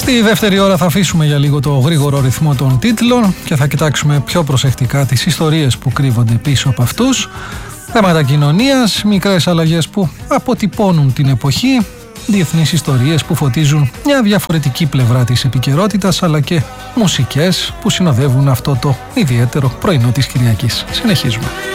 Στη δεύτερη ώρα θα αφήσουμε για λίγο το γρήγορο ρυθμό των τίτλων και θα κοιτάξουμε πιο προσεκτικά τις ιστορίες που κρύβονται πίσω από αυτούς. Θέματα κοινωνίας, μικρές αλλαγές που αποτυπώνουν την εποχή, διεθνείς ιστορίες που φωτίζουν μια διαφορετική πλευρά της επικαιρότητας, αλλά και μουσικές που συνοδεύουν αυτό το ιδιαίτερο πρωινό της Κυριακής. Συνεχίζουμε.